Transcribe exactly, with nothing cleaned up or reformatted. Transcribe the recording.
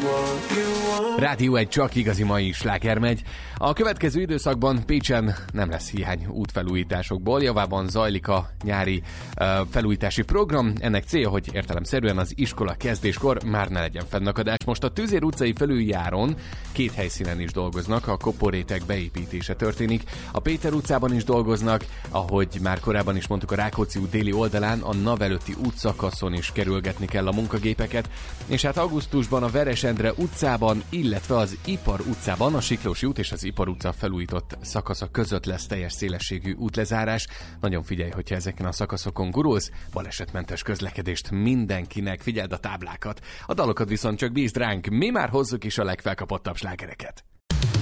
Rádió egy csak igazi mai sláger megy. A következő időszakban Pécsen nem lesz hiány útfelújításokból, javában zajlik a nyári uh, felújítási program. Ennek célja, hogy értelemszerűen az iskola kezdéskor már ne legyen fennakadás. Most a Tüzér utcai felüljáron két helyszínen is dolgoznak, a koporréteg beépítése történik. A Péter utcában is dolgoznak, ahogy már korábban is mondtuk, a Rákóczi út déli oldalán, a NAV előtti útszakaszon is kerülgetni kell a munkagépeket, és hát augusztusban a Veresendre utcában, illetve az Ipar utcában, a Siklósi út és az Ipar utca felújított szakasza között lesz teljes szélességű útlezárás. Nagyon figyelj, hogyha ezeken a szakaszokon gurulsz, balesetmentes közlekedést mindenkinek, figyeld a táblákat. A dalokat viszont csak bízd ránk, mi már hozzuk is a legfelkapottabb slágereket.